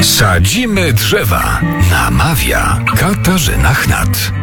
Sadzimy drzewa. Namawia Katarzyna Chnat.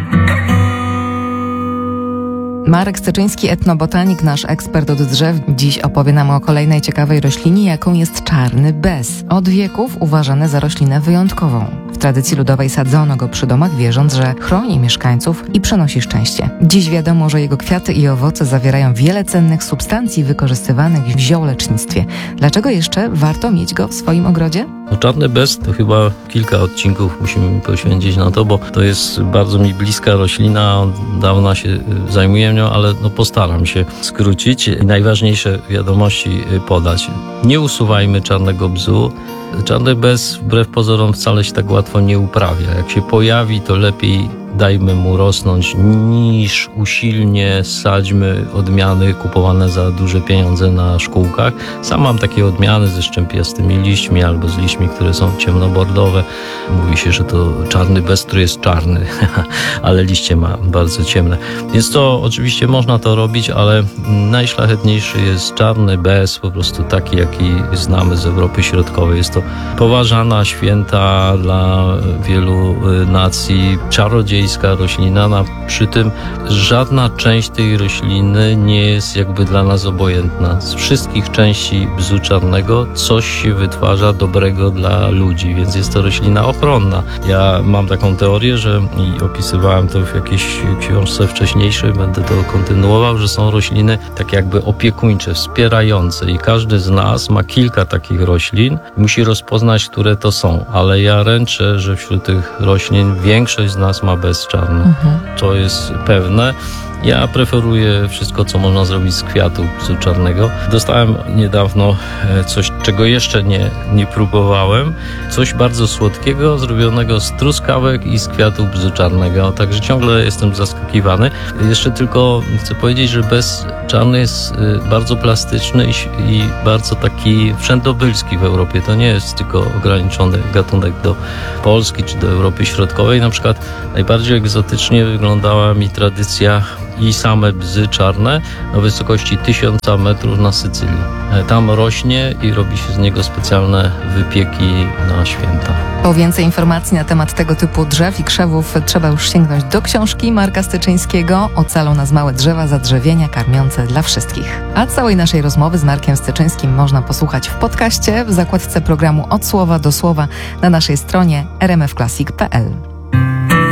Marek Styczyński, etnobotanik, nasz ekspert od drzew, dziś opowie nam o kolejnej ciekawej roślinie, jaką jest czarny bez. Od wieków uważany za roślinę wyjątkową. W tradycji ludowej sadzono go przy domach, wierząc, że chroni mieszkańców i przynosi szczęście. Dziś wiadomo, że jego kwiaty i owoce zawierają wiele cennych substancji wykorzystywanych w ziołolecznictwie. Dlaczego jeszcze warto mieć go w swoim ogrodzie? Czarny bez to chyba kilka odcinków musimy poświęcić na to, bo to jest bardzo mi bliska roślina, od dawna się zajmuję nią, ale postaram się skrócić i najważniejsze wiadomości podać. Nie usuwajmy czarnego bzu. Czarny bez wbrew pozorom wcale się tak łatwo nie uprawia. Jak się pojawi, to lepiej dajmy mu rosnąć niż usilnie sadźmy odmiany kupowane za duże pieniądze na szkółkach. Sam mam takie odmiany ze szczępiastymi liśćmi albo z liśćmi, które są ciemnobordowe. Mówi się, że to czarny bez, który jest czarny, ale liście ma bardzo ciemne. Więc to oczywiście można to robić, ale najszlachetniejszy jest czarny bez, po prostu taki, jaki znamy z Europy Środkowej. Jest to poważana, święta dla wielu nacji, czarodziejska roślina, przy tym żadna część tej rośliny nie jest jakby dla nas obojętna. Z wszystkich części bzu czarnego coś się wytwarza dobrego dla ludzi, więc jest to roślina ochronna. Ja mam taką teorię, że i opisywałem to w jakiejś książce wcześniejszej, będę to kontynuował, że są rośliny tak jakby opiekuńcze, wspierające i każdy z nas ma kilka takich roślin, musi rozpoznać, które to są, ale ja ręczę, że wśród tych roślin większość z nas ma bez czarny. To jest pewne. Ja preferuję wszystko, co można zrobić z kwiatów bzu czarnego. Dostałem niedawno coś, czego jeszcze nie próbowałem. Coś bardzo słodkiego, zrobionego z truskawek i z kwiatów bzu czarnego. Także ciągle jestem zaskakiwany. Jeszcze tylko chcę powiedzieć, że bez czarny jest bardzo plastyczny i bardzo taki wszędobylski w Europie. To nie jest tylko ograniczony gatunek do Polski czy do Europy Środkowej. Na przykład najbardziej egzotycznie wyglądała mi tradycja i same bzy czarne na wysokości 1000 metrów na Sycylii. Tam rośnie i robi się z niego specjalne wypieki na święta. Po więcej informacji na temat tego typu drzew i krzewów trzeba już sięgnąć do książki Marka Styczyńskiego Ocalą nas małe drzewa, zadrzewienia karmiące dla wszystkich. A całej naszej rozmowy z Markiem Styczyńskim można posłuchać w podcaście w zakładce programu Od słowa do słowa na naszej stronie rmfclassic.pl.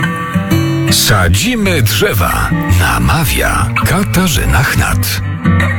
Sadzimy drzewa. Namawia Katarzyna Chnat.